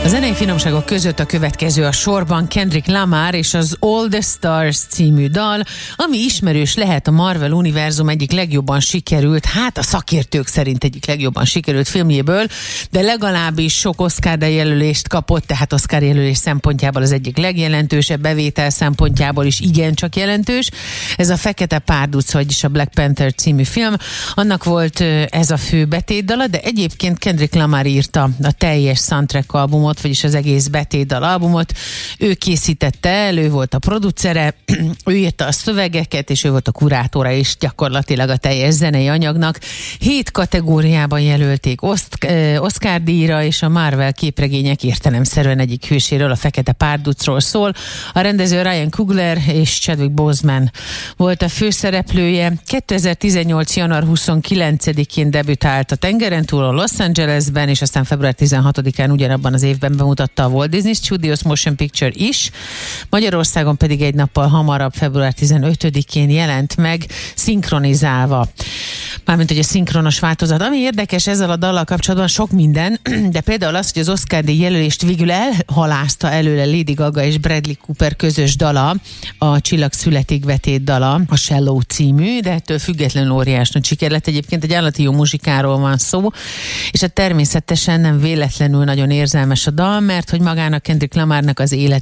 zenei finomságok között a következő a sorban Kendrick Lamar és az All the Stars című dal, ami ismerős lehet a Marvel univerzum egyik legjobban sikerült, hát a szakértők szerint egyik legjobban sikerült filmjéből, de legalábbis sok Oscar jelölést kapott, tehát Oscar jelölés szempontjából az egyik legjelentősebb, bevétel szempontjából is igencsak jelentős. Ez a Fekete Párduc, vagyis a Black Panther című film. Annak volt ez a fő betétdala, de egyébként Kendrick Lamar írta a teljes soundtrack albumot, vagyis az egész betétdal albumot. Ő készítette el, ő volt a producere, ő írta a szövegeket, és ő volt a kurátora is gyakorlatilag a teljes zenei anyagnak. 7 kategóriában jelölték Oscar-díjra, és a Marvel képregények értelemszerűen egyik hőséről, a Fekete Párducról szól. A rendező Ryan Coogler és Chadwick Boseman volt a főszereplője. 2018. január 29-én debütált a tengeren túl a Los Angelesben, és aztán február 16-án ugyanabban az évben bemutatta a Walt Disney Studios Motion Picture is. Magyarországon pedig egy nappal hamarabb, február 15-én jelent meg, szinkronizálva. Mármint, hogy a szinkronos változat. Ami érdekes ezzel a dallal kapcsolatban sok minden, de például az, hogy az Oscar-díj jelölést végül elhalázta előle Lady Gaga és Bradley Cooper közös dala, a Csillag születik betétdala, a Shallow című, de ettől függetlenül óriás nagy siker lett. Egyébként egy állati jó muzsikáról van szó, és természetesen nem véletlenül nagyon érzelmes a dal, mert hogy magának Kendrick Lamarnak az